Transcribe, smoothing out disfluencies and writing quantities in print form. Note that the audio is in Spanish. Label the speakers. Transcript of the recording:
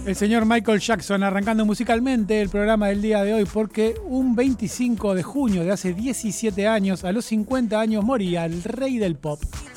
Speaker 1: El señor Michael Jackson arrancando musicalmente el programa del día de hoy porque un 25 de junio de hace 17 años, a los 50 años, moría el rey del pop.